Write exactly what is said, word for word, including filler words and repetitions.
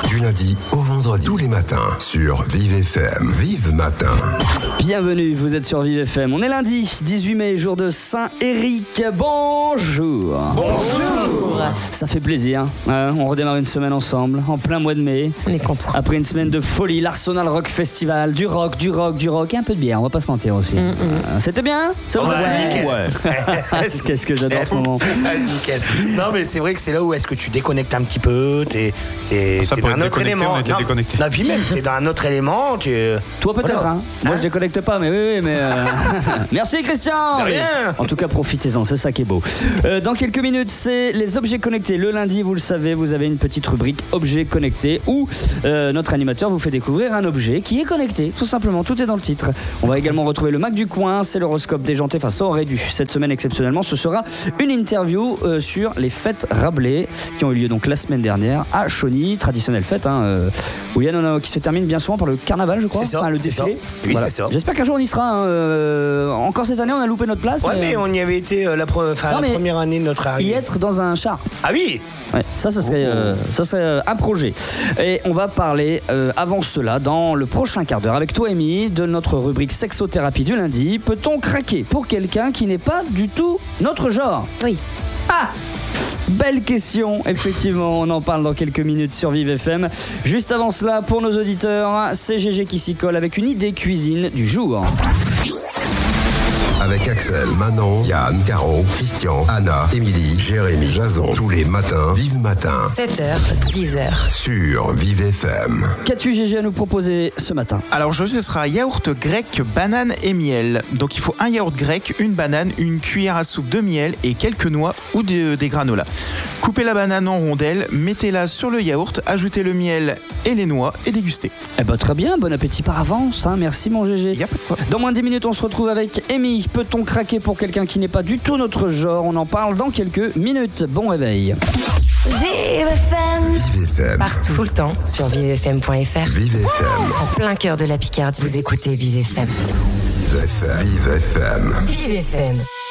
Du lundi au vendredi, tous les matins, sur Vive F M. Vive Matin. Bienvenue, vous êtes sur Vive F M. On est lundi, dix-huit mai, jour de Saint-Éric. Bonjour. Bonjour. Ça fait plaisir. Euh, on redémarre une semaine ensemble, en plein mois de mai. On est content. Après une semaine de folie, l'Arsenal Rock Festival, du rock, du rock, du rock et un peu de bière, on va pas se mentir aussi. Mm-mm. Euh, c'était bien? Ça vous Ouais, a nickel. Ouais. Qu'est-ce que j'adore ce moment. Nickel. Non, mais c'est vrai que c'est là où est-ce que tu déconnectes un petit peu, t'es, t'es, Ça t'es peut dans être un autre déconnecté, élément. on était non, déconnecté. non, puis même, t'es dans un autre élément. Tu... Toi peut-être, Voilà. hein. Moi Hein je déconnecte pas, mais oui, oui, mais... euh, Merci Christian. De rien. En tout cas, profitez-en, c'est ça qui est beau. Euh, dans quelques minutes, c'est les objets connectés. Le lundi, vous le savez, vous avez une petite rubrique objets connectés où euh, notre animateur vous fait découvrir un objet qui est connecté, tout simplement, tout est dans le titre. On va également retrouver le Mac du coin, c'est l'horoscope déjanté, enfin ça aurait dû. Cette semaine, exceptionnellement, ce sera une interview euh, sur les fêtes Rabelais qui ont eu lieu donc la semaine dernière à Chauny, traditionnelle fête, hein, euh, où il y en a qui se termine bien souvent par le carnaval, je crois, C'est ça, enfin, le c'est défilé. ça. Oui, c'est ça. J'espère qu'un jour on y sera. Hein, euh, encore cette année, on a loupé notre place. Ouais, mais euh, on y avait été euh, la, pre- enfin, Non, la mais première année de notre y arrivée. être dans un char. Ah oui. Ouais, ça, ça serait, euh, ça serait euh, un projet. Et on va parler euh, avant cela, dans le prochain quart d'heure, avec toi, Amy, de notre rubrique sexothérapie du lundi. Peut-on craquer pour quelqu'un qui n'est pas du tout notre genre? Oui. Ah! Belle question, effectivement, on en parle dans quelques minutes sur Vive F M. Juste avant cela, pour nos auditeurs, c'est G G qui s'y colle avec une idée cuisine du jour. Avec Axel, Manon, Yann, Caro, Christian, Anna, Émilie, Jérémy, Jason. Tous les matins, Vive Matin. sept heures, dix heures. Sur Vive F M. Qu'as-tu, G G, à nous proposer ce matin? Alors aujourd'hui, ce sera yaourt grec, banane et miel. Donc il faut un yaourt grec, une banane, une cuillère à soupe de miel et quelques noix ou de- des granolas. Coupez la banane en rondelles, mettez-la sur le yaourt, ajoutez le miel et les noix et dégustez. Eh ben très bien, bon appétit par avance, hein, merci mon G G. Y a pas de quoi. Dans moins de dix minutes, on se retrouve avec Amy. Peut-on craquer pour quelqu'un qui n'est pas du tout notre genre? On en parle dans quelques minutes. Bon réveil. Vive F M. Vive F M. Partout, tout le temps, sur vivefm point f r. Vive F M. En plein cœur de la Picardie, vous écoutez Vive F M. Vive F M. Vive F M. Vive F M.